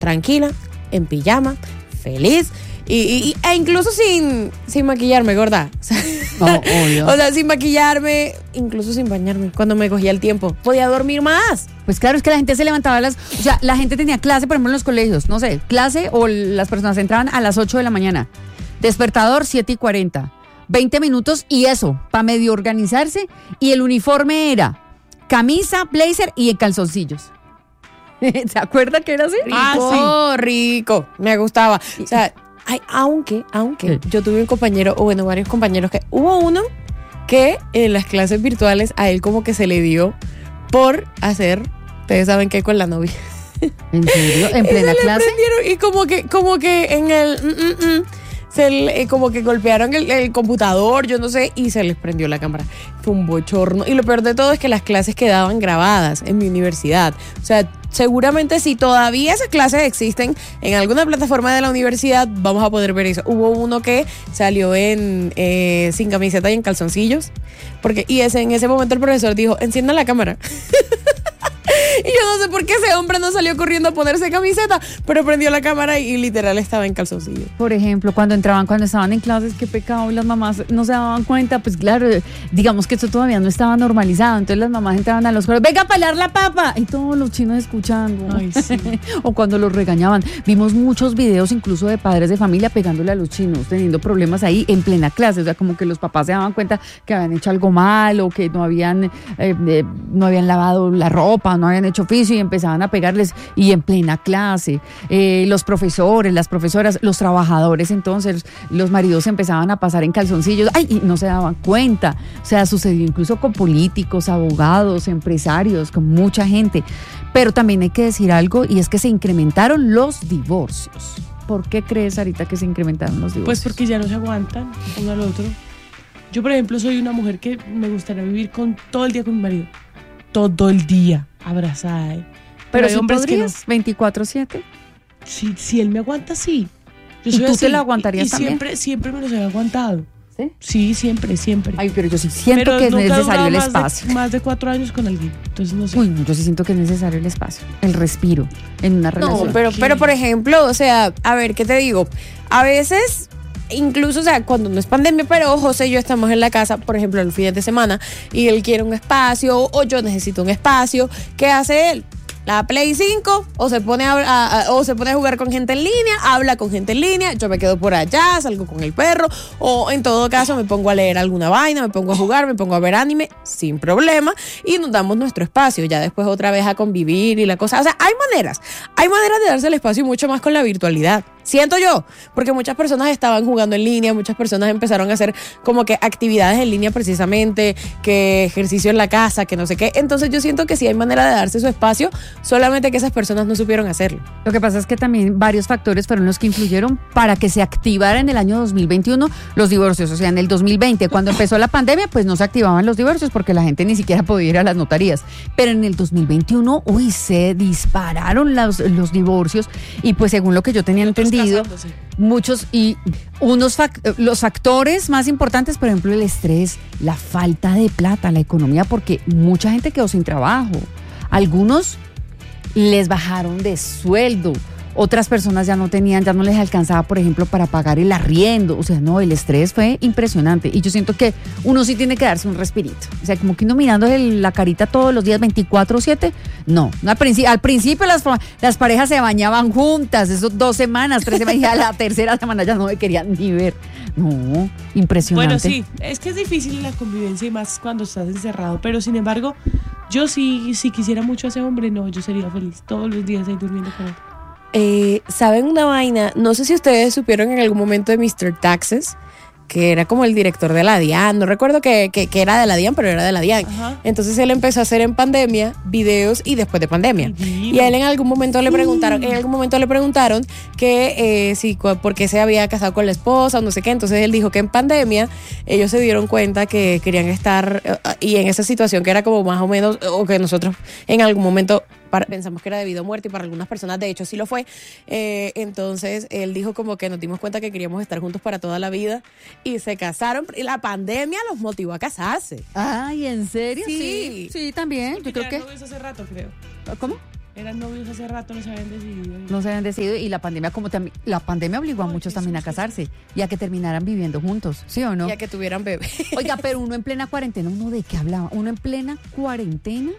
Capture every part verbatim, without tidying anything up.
tranquila, en pijama, feliz. Y, y, e incluso sin, sin maquillarme, gorda. O sea, oh, obvio. o sea, sin maquillarme, incluso sin bañarme, cuando me cogía el tiempo. Podía dormir más. Pues claro, es que la gente se levantaba a las... O sea, la gente tenía clase, por ejemplo, en los colegios, no sé, clase o las personas entraban a las ocho de la mañana. Despertador, siete y cuarenta. veinte minutos y eso, para medio organizarse. Y el uniforme era camisa, blazer y calzoncillos. ¿Se acuerda que era así? Rico, ah, sí. rico. Me gustaba. O sea... Ay, aunque, aunque sí. Yo tuve un compañero, o bueno, varios compañeros que hubo uno que en las clases virtuales a él como que se le dio por hacer, ustedes saben qué, con la novia. ¿En serio? ¿En plena clase? Y como que, como que en el mm, mm, mm, se le, como que golpearon el, el computador, yo no sé, y se les prendió la cámara. Fue un bochorno. Y lo peor de todo es que las clases quedaban grabadas en mi universidad. O sea, seguramente si todavía esas clases existen en alguna plataforma de la universidad, vamos a poder ver eso. Hubo uno que salió en eh, sin camiseta y en calzoncillos, porque y ese, en ese momento el profesor dijo, enciendan la cámara. Y yo no sé por qué ese hombre no salió corriendo a ponerse camiseta, pero prendió la cámara y, y literal estaba en calzoncillos. Por ejemplo, cuando entraban, cuando estaban en clases, qué pecado, y las mamás no se daban cuenta, pues claro, digamos que esto todavía no estaba normalizado, entonces las mamás entraban a los colegios, venga a pelar la papa, y todos los chinos escuchando. Ay, sí. O cuando los regañaban. Vimos muchos videos incluso de padres de familia pegándole a los chinos, teniendo problemas ahí en plena clase, o sea, como que los papás se daban cuenta que habían hecho algo mal, o que no habían, eh, eh, no habían lavado la ropa, no habían hecho oficio y empezaban a pegarles y en plena clase. Eh, los profesores, las profesoras, los trabajadores, entonces los maridos empezaban a pasar en calzoncillos, ay, y no se daban cuenta. O sea, sucedió incluso con políticos, abogados, empresarios, con mucha gente. Pero también hay que decir algo, y es que se incrementaron los divorcios. ¿Por qué crees, Sarita, que se incrementaron los divorcios? Pues porque ya no se aguantan uno al otro. Yo, por ejemplo, soy una mujer que me gustaría vivir con todo el día con mi marido. Todo el día, abrazada. ¿eh? Pero, Pero hay si hombres podrías, que no. veinticuatro siete. Si, si él me aguanta, sí. Yo soy ¿Y tú así, te lo aguantarías y, y también? Siempre, siempre me los he aguantado. ¿Sí? Sí, siempre, siempre. Ay, pero yo sí siento pero que es necesario el más espacio. De, más de cuatro años con alguien, entonces no sé. Uy, yo sí siento que es necesario el espacio, el respiro en una relación. No, pero, pero por ejemplo, o sea, a ver, ¿qué te digo? A veces... Incluso, o sea, cuando no es pandemia, pero José y yo estamos en la casa, por ejemplo, el fin de semana, y él quiere un espacio, o yo necesito un espacio, ¿qué hace él? La Play cinco, o se pone a, a, a, o se pone a jugar con gente en línea, habla con gente en línea, yo me quedo por allá, salgo con el perro, o en todo caso me pongo a leer alguna vaina, me pongo a jugar, me pongo a ver anime, sin problema, y nos damos nuestro espacio, ya después otra vez a convivir y la cosa. O sea, hay maneras, hay maneras de darse el espacio mucho más con la virtualidad. Siento yo, porque muchas personas estaban jugando en línea, muchas personas empezaron a hacer como que actividades en línea precisamente, que ejercicio en la casa, que no sé qué. Entonces yo siento que sí hay manera de darse su espacio, solamente que esas personas no supieron hacerlo. Lo que pasa es que también varios factores fueron los que influyeron para que se activara en el año dos mil veintiuno los divorcios. O sea, en el dos mil veinte, cuando empezó la pandemia, pues no se activaban los divorcios porque la gente ni siquiera podía ir a las notarías. Pero en el dos mil veintiuno, uy, se dispararon los, los divorcios y pues según lo que yo tenía entendido, muchos y unos fac- los factores más importantes, por ejemplo, el estrés, la falta de plata, la economía, porque mucha gente quedó sin trabajo. Algunos les bajaron de sueldo. Otras personas ya no tenían, ya no les alcanzaba, por ejemplo, para pagar el arriendo. O sea, no, el estrés fue impresionante. Y yo siento que uno sí tiene que darse un respirito. O sea, como que uno mirándole la carita todos los días veinticuatro siete. No, al principio, al principio las, las parejas se bañaban juntas, esos dos semanas, tres semanas, y a la tercera semana ya no me querían ni ver. No, impresionante. Bueno, sí, es que es difícil la convivencia y más cuando estás encerrado. Pero sin embargo, yo sí, si quisiera mucho a ese hombre, no, yo sería feliz todos los días ahí durmiendo con él. Eh, ¿saben una vaina? No sé si ustedes supieron en algún momento de mister Taxes, que era como el director de la DIAN. No recuerdo que, que, que era de la DIAN, pero era de la DIAN. Ajá. Entonces él empezó a hacer en pandemia videos y después de pandemia. Y a él en algún momento le preguntaron, en algún momento le preguntaron que eh, si por qué se había casado con la esposa o no sé qué. Entonces él dijo que en pandemia ellos se dieron cuenta que querían estar uh, y en esa situación que era como más o menos, o que nosotros en algún momento Para, pensamos que era debido a muerte y para algunas personas de hecho sí lo fue. Eh, entonces él dijo como que nos dimos cuenta que queríamos estar juntos para toda la vida y se casaron y la pandemia los motivó a casarse. Ay, ¿en serio? Sí, sí, sí también. Sí, yo creo que no hace rato, creo. ¿Cómo? Eran novios hace rato, no se habían decidido. No se habían decidido y la pandemia como también, la pandemia obligó a Ay, muchos Jesús, también a casarse y a que terminaran viviendo juntos, ¿sí o no? Ya que tuvieran bebé. Oiga, pero uno en plena cuarentena, ¿uno de qué hablaba? Uno en plena cuarentena,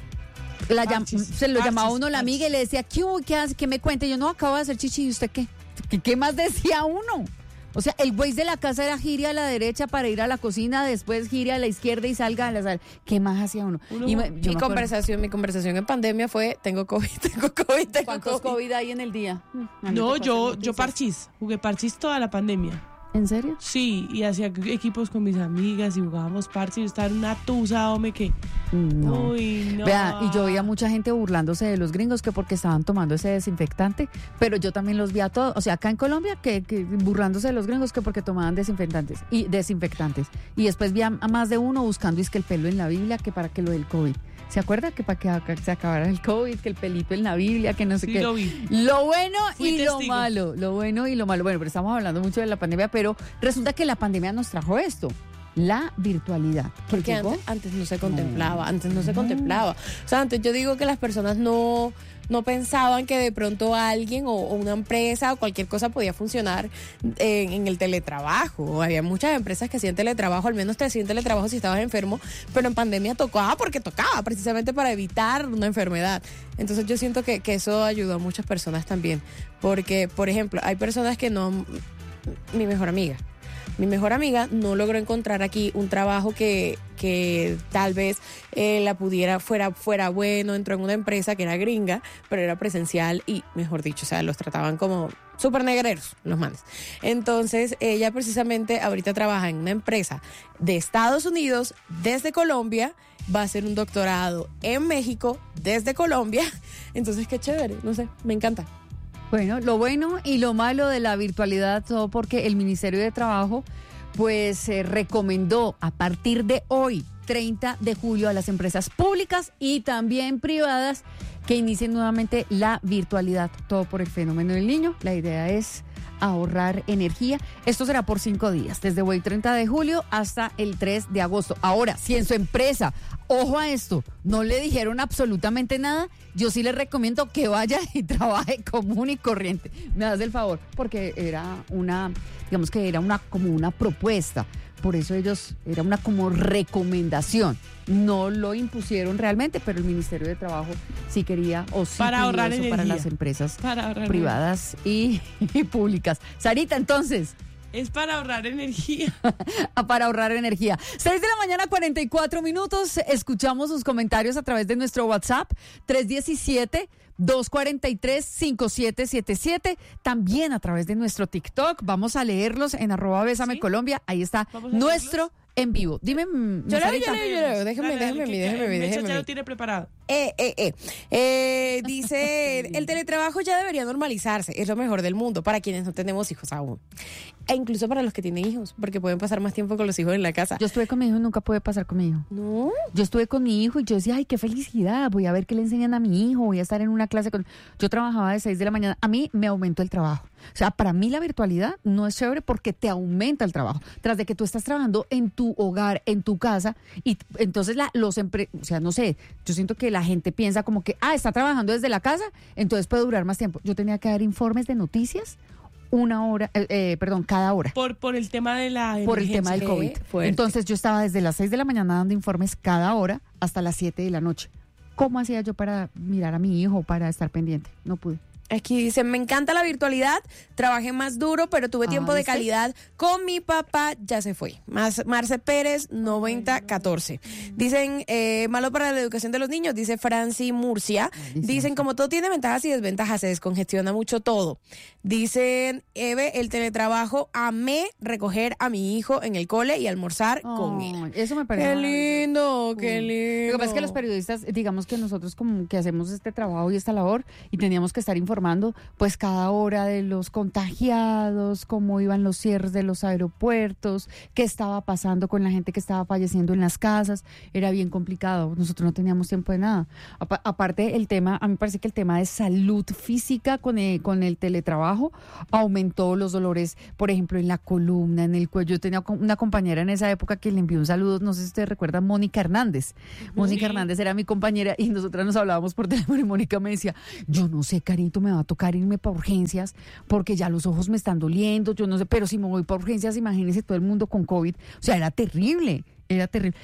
la llam- Parchis, se lo llamaba parchis, uno la amiga y le decía, ¿qué hubo? ¿Qué hace? ¿Qué me cuente? Yo no acabo de hacer chichi, ¿y usted qué? ¿Qué, qué más decía uno? O sea, el güey de la casa era gire a la derecha para ir a la cocina, después gire a la izquierda y salga a la sala. ¿Qué más hacía uno? Uno- Y me- yo Mi me acuerdo- conversación, mi conversación en pandemia fue, tengo COVID, tengo COVID, tengo ¿Cuántos COVID. COVID hay en el día? No, yo, yo parchis. parchís, jugué parchís toda la pandemia. ¿En serio? Sí, y hacía equipos con mis amigas y jugábamos parchís. Yo estaba en una tusa, hombre, que... No. Uy, no. Vea, y yo veía mucha gente burlándose de los gringos que porque estaban tomando ese desinfectante, pero yo también los vi a todos, o sea, acá en Colombia que, que burlándose de los gringos que porque tomaban desinfectantes y desinfectantes. Y después vi a, a más de uno buscando es que el pelo en la Biblia, que para que lo del COVID. ¿Se acuerda que para que acá se acabara el COVID, que el pelito en la Biblia, que no sé Sí, qué? lo vi. Lo bueno Fui y lo testigo. malo, lo bueno y lo malo. Bueno, pero estamos hablando mucho de la pandemia, pero resulta que la pandemia nos trajo esto, la virtualidad. ¿Qué Porque llegó? antes, antes no se contemplaba, antes no se contemplaba. O sea, antes yo digo que las personas no, no pensaban que de pronto alguien o, o una empresa o cualquier cosa podía funcionar en, en el teletrabajo. Había muchas empresas que hacían teletrabajo, al menos te hacían teletrabajo si estabas enfermo, pero en pandemia tocaba porque tocaba, precisamente para evitar una enfermedad. Entonces yo siento que, que eso ayudó a muchas personas también. Porque, por ejemplo, hay personas que no... Mi mejor amiga. Mi mejor amiga no logró encontrar aquí un trabajo que, que tal vez eh, la pudiera, fuera, fuera bueno, entró en una empresa que era gringa, pero era presencial y, mejor dicho, o sea, los trataban como súper negreros, los manes. Entonces, ella precisamente ahorita trabaja en una empresa de Estados Unidos, desde Colombia, va a hacer un doctorado en México, desde Colombia. Entonces, qué chévere, no sé, me encanta. Bueno, lo bueno y lo malo de la virtualidad, todo porque el Ministerio de Trabajo pues se recomendó a partir de hoy, treinta de julio, a las empresas públicas y también privadas que inicien nuevamente la virtualidad, todo por el fenómeno del niño. La idea es ahorrar energía. Esto será por cinco días, desde hoy treinta de julio hasta el tres de agosto. Ahora, si en su empresa, ojo a esto, no le dijeron absolutamente nada, yo sí les recomiendo que vaya y trabaje común y corriente. Me das el favor, porque era una, digamos que era una como una propuesta. Por eso ellos, era una como recomendación. No lo impusieron realmente, pero el Ministerio de Trabajo sí quería o sí Para pidió ahorrar eso energía. para las empresas Para ahorrar privadas y, y públicas. Sarita, entonces, Es para ahorrar energía. para ahorrar energía. seis de la mañana, cuarenta y cuatro minutos. Escuchamos sus comentarios a través de nuestro WhatsApp, tres diecisiete, dos cuarenta y tres, cincuenta y siete setenta y siete. También a través de nuestro TikTok. Vamos a leerlos en arroba Bésame ¿Sí? Colombia. Ahí está ¿Vamos a nuestro leerlos? en vivo. Dime, mm, Yo leo, Sarita. yo leo, yo leo. Déjeme, Dale, dale, déjeme, a mí, que- déjeme, a mí, que déjeme. Mecha a ya mí. lo tiene preparado. Eh, eh, eh. Eh, dice, el teletrabajo ya debería normalizarse, es lo mejor del mundo para quienes no tenemos hijos aún. E incluso para los que tienen hijos, porque pueden pasar más tiempo con los hijos en la casa. Yo estuve con mi hijo y nunca pude pasar con mi hijo. No, Yo estuve con mi hijo y yo decía, ay, qué felicidad, voy a ver qué le enseñan a mi hijo, voy a estar en una clase con... Yo trabajaba de seis de la mañana, a mí me aumentó el trabajo. O sea, para mí la virtualidad no es chévere porque te aumenta el trabajo. Tras de que tú estás trabajando en tu hogar, en tu casa, y entonces la, los empre... o sea, no sé, yo siento que la gente piensa como que, ah, está trabajando desde la casa, entonces puede durar más tiempo. Yo tenía que dar informes de noticias una hora, eh, eh, perdón, cada hora. Por, por el tema de la Por el tema del emergencia. COVID. Qué fuerte. Entonces yo estaba desde las seis de la mañana dando informes cada hora hasta las siete de la noche. ¿Cómo hacía yo para mirar a mi hijo, para estar pendiente? No pude. aquí dice, me encanta la virtualidad, trabajé más duro, pero tuve Ah, tiempo de ¿viste? calidad con mi papá, ya se fue. Más, Marce Pérez, noventa catorce. Dicen, eh, malo para la educación de los niños, dice Franci Murcia. Dice Dicen, como todo tiene ventajas y desventajas, se descongestiona mucho todo. Dicen, Eve, el teletrabajo, amé recoger a mi hijo en el cole y almorzar con Ay, él. Eso me parece. Qué lindo, qué lindo. Lo que pasa es que los periodistas, digamos que nosotros como que hacemos este trabajo y esta labor y teníamos que estar informados informando pues cada hora de los contagiados, cómo iban los cierres de los aeropuertos, qué estaba pasando con la gente que estaba falleciendo en las casas. Era bien complicado, nosotros no teníamos tiempo de nada. Apa- aparte el tema, a mí me parece que el tema de salud física con el, con el teletrabajo aumentó los dolores, por ejemplo, en la columna, en el cuello. Yo tenía una compañera en esa época que le envió un saludo, no sé si ustedes recuerdan, Mónica Hernández. Mónica Sí. Hernández era mi compañera y nosotras nos hablábamos por teléfono y Mónica me decía, yo no sé, Carito, me va a tocar irme para urgencias porque ya los ojos me están doliendo, yo no sé, pero si me voy para urgencias, imagínense todo el mundo con COVID. O sea, era terrible, era terrible.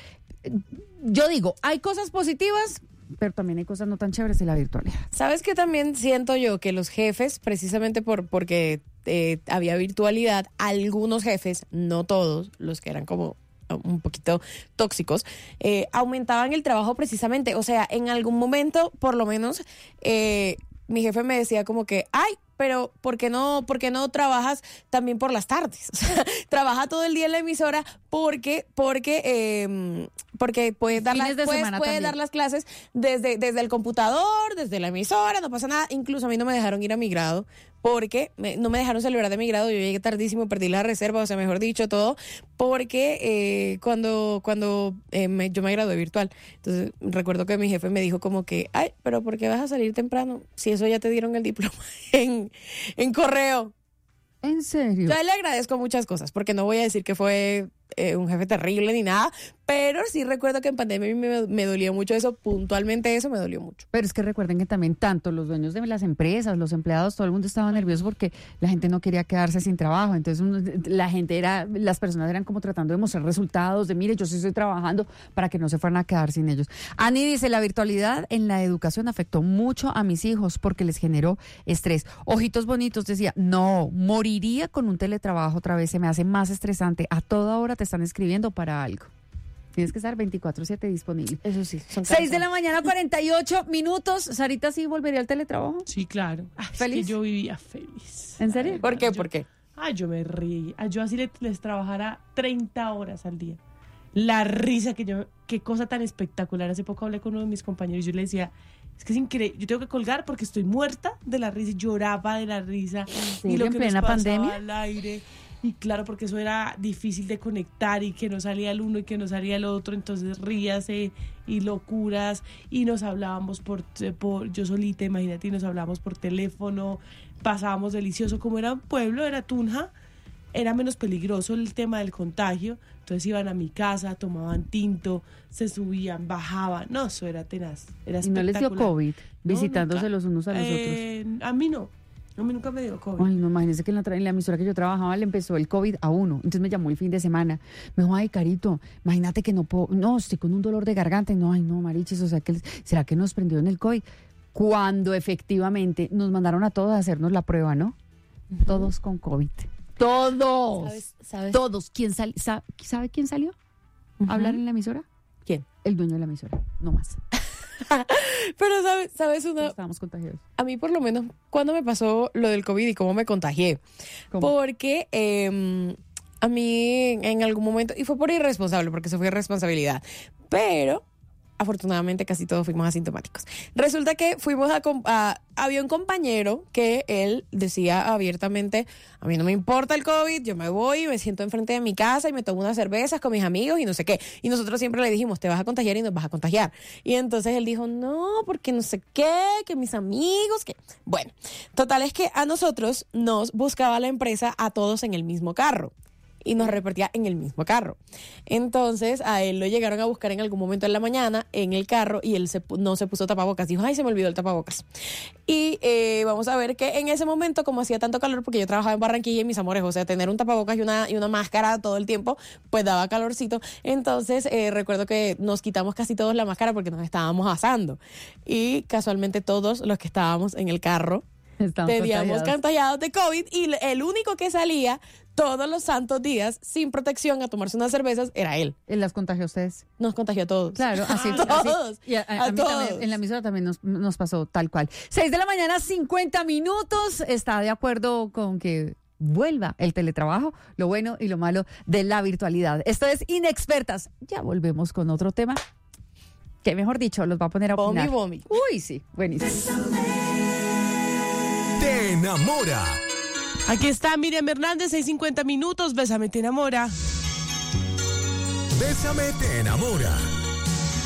Yo digo, hay cosas positivas, pero también hay cosas no tan chéveres de la virtualidad. ¿Sabes qué también siento yo? Que los jefes, precisamente por porque eh, había virtualidad, algunos jefes, no todos, los que eran como un poquito tóxicos, eh, aumentaban el trabajo precisamente. O sea, en algún momento, por lo menos, eh, mi jefe me decía como que, ay, pero ¿por qué no, por qué no trabajas también por las tardes? O sea, trabaja todo el día en la emisora porque, porque, eh, porque puedes dar, Fines las, de puedes, semana puedes también. dar las clases desde, desde el computador, desde la emisora, no pasa nada. Incluso a mí no me dejaron ir a mi grado porque me- no me dejaron celebrar de mi grado. Yo llegué tardísimo, perdí la reserva, o sea, mejor dicho, todo, porque eh, cuando, cuando eh, me- yo me gradué virtual. Entonces, recuerdo que mi jefe me dijo como que, ay, pero ¿por qué vas a salir temprano? Si eso ya te dieron el diploma en, en correo. ¿En serio? Yo a él le agradezco muchas cosas, porque no voy a decir que fue eh, un jefe terrible ni nada, pero sí recuerdo que en pandemia a mí me, me dolía mucho eso, puntualmente eso me dolió mucho. Pero es que recuerden que también tanto los dueños de las empresas, los empleados, todo el mundo estaba nervioso porque la gente no quería quedarse sin trabajo. Entonces uno- la gente era, las personas eran como tratando de mostrar resultados, de mire, yo sí estoy trabajando para que no se fueran a quedar sin ellos. Ani dice, la virtualidad en la educación afectó mucho a mis hijos porque les generó estrés. Ojitos bonitos decía, no, moriría con un teletrabajo otra vez, se me hace más estresante. A toda hora te están escribiendo para algo. Tienes que estar veinticuatro siete disponible. Eso sí, son seis de cansados. la mañana, cuarenta y ocho minutos. Sarita, ¿sí volvería al teletrabajo? Sí, claro. Ah, es ¿Feliz? que yo vivía feliz. ¿En serio? Ay, ¿Por qué? yo- ¿Por qué? Ah, yo me reí. Ah, yo así le- les trabajara treinta horas al día. La risa que yo, qué cosa tan espectacular. Hace poco hablé con uno de mis compañeros y yo le decía, es que es increíble, yo tengo que colgar porque estoy muerta de la risa y lloraba de la risa. serio? Y lo ¿En que plena nos pasaba pandemia? al aire. Y claro, porque eso era difícil de conectar y que no salía el uno y que no salía el otro, entonces ríase y locuras y nos hablábamos por, por yo solita, imagínate, y nos hablábamos por teléfono, pasábamos delicioso, como era un pueblo, era Tunja, era menos peligroso el tema del contagio, entonces iban a mi casa, tomaban tinto, se subían, bajaban, no, eso era tenaz, era ¿Y no les dio espectacular. COVID? No, Visitándose nunca. los unos a los Eh, A mí no, a mí nunca me dio COVID. otros. Ay, no, imagínense que en la, tra- en la emisora que yo trabajaba le empezó el COVID a uno. Entonces me llamó el fin de semana. Me dijo, ay, Carito, imagínate que no puedo, no, estoy con un dolor de garganta. Y no, ay, no, marichis, o sea, que ¿será que nos prendió en el COVID? Cuando efectivamente nos mandaron a todos a hacernos la prueba, ¿no? Todos con COVID. Todos. ¿Sabes? ¿Sabes? Todos. ¿Quién sal- sa- ¿Sabe quién salió a Ujú. hablar en la emisora? ¿Quién? El dueño de la emisora, no más. Pero ¿sabes, sabes una? Estábamos contagiados. A mí por lo menos, cuando me pasó lo del COVID y cómo me contagié. ¿Cómo? Porque eh, a mí en algún momento, y fue por irresponsable, porque eso fue irresponsabilidad, pero afortunadamente casi todos fuimos asintomáticos. Resulta que fuimos a, com- a- había un compañero que él decía abiertamente, a mí no me importa el COVID, yo me voy, me siento enfrente de mi casa y me tomo unas cervezas con mis amigos y no sé qué. Y nosotros siempre le dijimos, te vas a contagiar y nos vas a contagiar. Y entonces él dijo, no, porque no sé qué, que mis amigos, que... Bueno, total es que a nosotros nos buscaba la empresa a todos en el mismo carro. Y nos repartía en el mismo carro. Entonces a él lo llegaron a buscar en algún momento en la mañana en el carro y él se, pu- no se puso tapabocas. Dijo, ay, se me olvidó el tapabocas. Y eh, vamos a ver que en ese momento, como hacía tanto calor, porque yo trabajaba en Barranquilla y mis amores, o sea, tener un tapabocas y una, y una máscara todo el tiempo, pues daba calorcito. Entonces eh, recuerdo que nos quitamos casi todos la máscara porque nos estábamos asando. Y casualmente todos los que estábamos en el carro Estamos teníamos contagiados. contagiados de COVID y el único que salía todos los santos días sin protección a tomarse unas cervezas era él. ¿Él las contagió a ustedes? Nos contagió a todos. Claro, así. A todos. así. Y a, a A mí todos. también, en la emisora también nos, nos pasó tal cual. Seis de la mañana, cincuenta minutos. Está de acuerdo con que vuelva el teletrabajo, lo bueno y lo malo de la virtualidad. Esto es Inexpertas. Ya volvemos con otro tema que, mejor dicho, los va a poner a Bombi, opinar. bombi. Uy, sí, buenísimo. te enamora. Aquí está Miriam Hernández, seis cincuenta minutos. Bésame, te enamora. Bésame, te enamora.